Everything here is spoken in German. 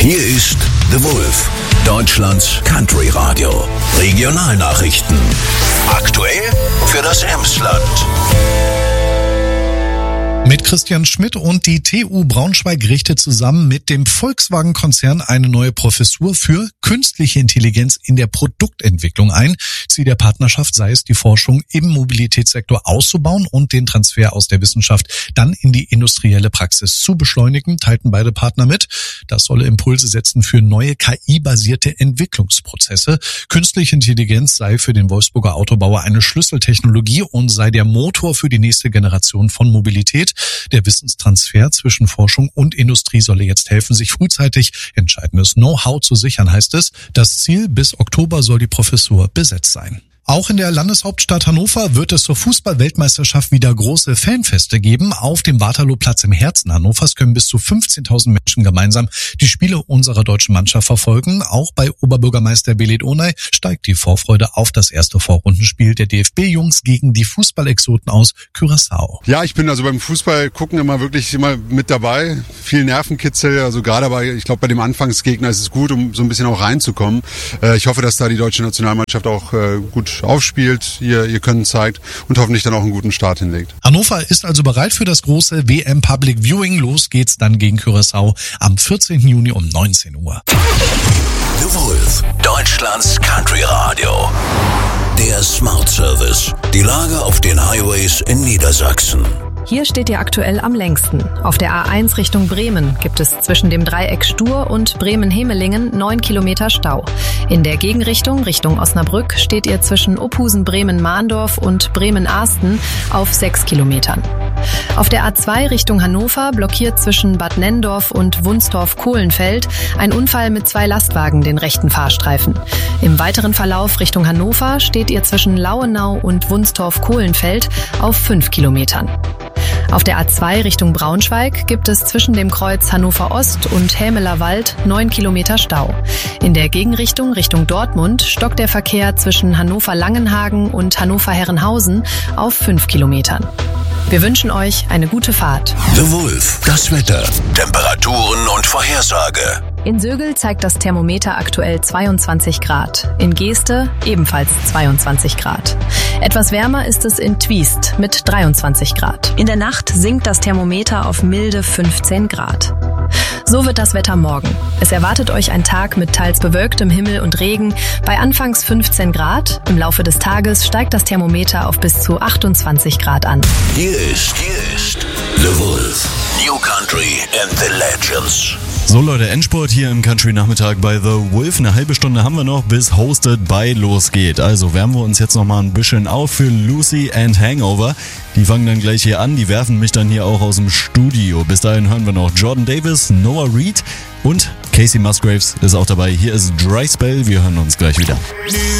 Hier ist The Wolf, Deutschlands Country Radio. Regionalnachrichten. Aktuell für das Emsland. Mit Christian Schmidt und die TU Braunschweig richtet zusammen mit dem Volkswagen-Konzern eine neue Professur für künstliche Intelligenz in der Produktentwicklung ein. Ziel der Partnerschaft sei es, die Forschung im Mobilitätssektor auszubauen und den Transfer aus der Wissenschaft dann in die industrielle Praxis zu beschleunigen, teilten beide Partner mit. Das solle Impulse setzen für neue KI-basierte Entwicklungsprozesse. Künstliche Intelligenz sei für den Wolfsburger Autobauer eine Schlüsseltechnologie und sei der Motor für die nächste Generation von Mobilität. Der Wissenstransfer zwischen Forschung und Industrie solle jetzt helfen, sich frühzeitig entscheidendes Know-how zu sichern, heißt es. Das Ziel: bis Oktober soll die Professur besetzt sein. Auch in der Landeshauptstadt Hannover wird es zur Fußball-Weltmeisterschaft wieder große Fanfeste geben. Auf dem Waterlooplatz im Herzen Hannovers können bis zu 15.000 Menschen gemeinsam die Spiele unserer deutschen Mannschaft verfolgen. Auch bei Oberbürgermeister Belit Onay steigt die Vorfreude auf das erste Vorrundenspiel der DFB-Jungs gegen die Fußballexoten aus Curaçao. Ja, ich bin also beim Fußball gucken immer mit dabei. Viel Nervenkitzel, also gerade ich glaube bei dem Anfangsgegner ist es gut, um so ein bisschen auch reinzukommen. Ich hoffe, dass da die deutsche Nationalmannschaft auch gut aufspielt, ihr Können zeigt und hoffentlich dann auch einen guten Start hinlegt. Hannover ist also bereit für das große WM Public Viewing. Los geht's dann gegen Curaçao am 14. Juni um 19 Uhr. The Wolf, Deutschlands Country Radio. Der Smart Service. Die Lage auf den Highways in Niedersachsen. Hier steht ihr aktuell am längsten. Auf der A1 Richtung Bremen gibt es zwischen dem Dreieck Stur und Bremen-Hemelingen 9 Kilometer Stau. In der Gegenrichtung, Richtung Osnabrück, steht ihr zwischen Uphusen-Bremen-Mahndorf und Bremen-Ahsten auf 6 Kilometern. Auf der A2 Richtung Hannover blockiert zwischen Bad Nenndorf und Wunstorf-Kohlenfeld ein Unfall mit 2 Lastwagen den rechten Fahrstreifen. Im weiteren Verlauf Richtung Hannover steht ihr zwischen Lauenau und Wunstorf-Kohlenfeld auf 5 Kilometern. Auf der A2 Richtung Braunschweig gibt es zwischen dem Kreuz Hannover Ost und Hämeler Wald 9 Kilometer Stau. In der Gegenrichtung Richtung Dortmund stockt der Verkehr zwischen Hannover-Langenhagen und Hannover-Herrenhausen auf 5 Kilometern. Wir wünschen euch eine gute Fahrt. The Wolf, das Wetter, Temperaturen und Vorhersage. In Sögel zeigt das Thermometer aktuell 22 Grad. In Geeste ebenfalls 22 Grad. Etwas wärmer ist es in Twiest mit 23 Grad. In der Nacht sinkt das Thermometer auf milde 15 Grad. So wird das Wetter morgen. Es erwartet euch ein Tag mit teils bewölktem Himmel und Regen bei anfangs 15 Grad. Im Laufe des Tages steigt das Thermometer auf bis zu 28 Grad an. Hier ist The Wolf, New Country and the Legends. So Leute, Endspurt hier im Country-Nachmittag bei The Wolf. Eine halbe Stunde haben wir noch, bis Hosted by losgeht. Also wärmen wir uns jetzt noch mal ein bisschen auf für Lucy and Hangover. Die fangen dann gleich hier an, die werfen mich dann hier auch aus dem Studio. Bis dahin hören wir noch Jordan Davis, Noah Reid und Casey Musgraves ist auch dabei. Hier ist Dry Spell, wir hören uns gleich wieder.